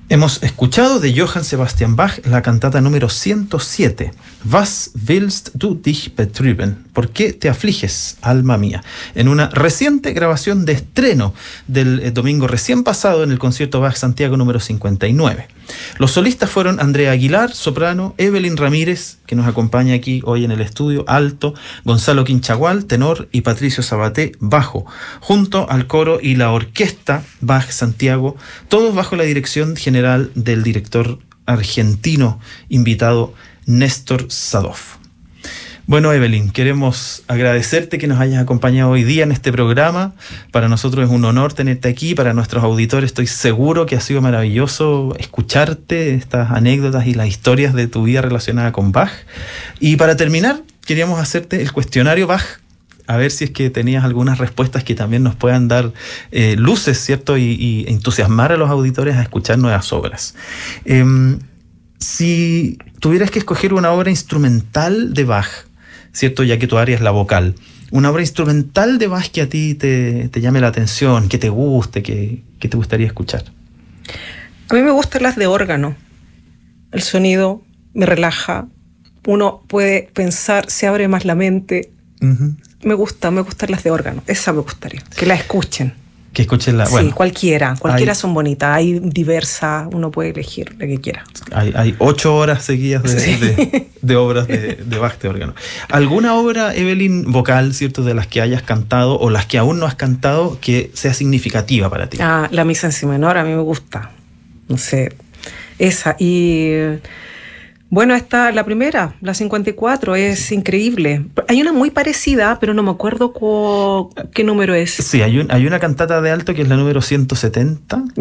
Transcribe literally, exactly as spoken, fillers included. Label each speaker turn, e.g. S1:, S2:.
S1: Hemos escuchado de Johann Sebastian Bach la cantata número ciento siete, Was willst du dich betrüben? ¿Por qué te afliges, alma mía? En una reciente grabación de estreno del eh, domingo recién pasado en el concierto Bach Santiago número cincuenta y nueve. Los solistas fueron Andrea Aguilar, soprano, Evelyn Ramírez, que nos acompaña aquí hoy en el estudio, alto, Gonzalo Quinchagual, tenor, y Patricio Sabaté, bajo, junto al coro y la orquesta Bach Santiago, todos bajo la dirección general del director argentino invitado Néstor Sadov. Bueno, Evelyn, queremos agradecerte que nos hayas acompañado hoy día en este programa. Para nosotros es un honor tenerte aquí. Para nuestros auditores estoy seguro que ha sido maravilloso escucharte estas anécdotas y las historias de tu vida relacionada con Bach. Y para terminar, queríamos hacerte el cuestionario Bach, a ver si es que tenías algunas respuestas que también nos puedan dar eh, luces, ¿cierto? Y, y entusiasmar a los auditores a escuchar nuevas obras. Eh, si tuvieras que escoger una obra instrumental de Bach, ¿cierto? Ya que tu área es la vocal, una obra instrumental de Bach que a ti te, te llame la atención, que te guste, que, que te gustaría escuchar.
S2: A mí me gustan las de órgano. El sonido me relaja. Uno puede pensar, se abre más la mente. Uh-huh. Me gusta, me gustan las de órgano. Esa me gustaría, que la escuchen.
S1: Que escuchen la...
S2: Sí,
S1: bueno,
S2: cualquiera. Cualquiera
S1: hay,
S2: son bonitas. Hay diversas. Uno puede elegir la que quiera.
S1: Hay, hay ocho horas seguidas de, sí. de, de obras de, de Bach de órgano. ¿Alguna obra, Evelyn, vocal, cierto, de las que hayas cantado o las que aún no has cantado que sea significativa para ti?
S2: Ah, la misa en si menor a mí me gusta. No sé, esa. Y... bueno, esta, la primera, la cincuenta y cuatro, es increíble. Hay una muy parecida, pero no me acuerdo cu- qué número es.
S1: Sí, hay, un, hay una cantata de alto que es la número ciento setenta.